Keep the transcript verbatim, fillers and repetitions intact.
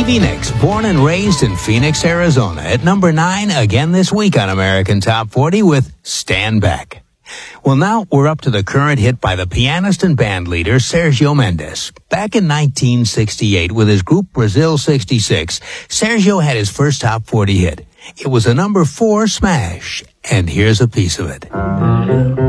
Stevie Nicks, born and raised in Phoenix, Arizona, at number nine again this week on American Top forty with Stand Back. Well, now we're up to the current hit by the pianist and band leader Sergio Mendes. Back in nineteen sixty-eight, with his group Brazil sixty-six, Sergio had his first top forty hit. It was a number four smash, and here's a piece of it.